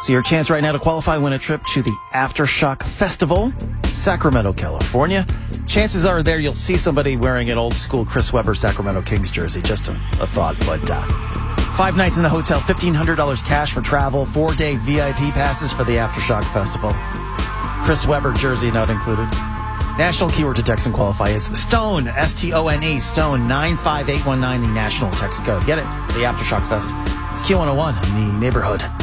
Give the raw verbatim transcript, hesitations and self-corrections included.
So your chance right now to qualify, win a trip to the Aftershock Festival, Sacramento, California. Chances are there you'll see somebody wearing an old school Chris Webber Sacramento Kings jersey. Just a, a thought, but uh, five nights in the hotel, fifteen hundred dollars cash for travel, four-day V I P passes for the Aftershock Festival. Chris Webber jersey not included. National keyword to text and qualify is STONE, S T O N E, STONE, nine five eight one nine, the national text code. Get it? The Aftershock Fest. It's Q one oh one in the neighborhood.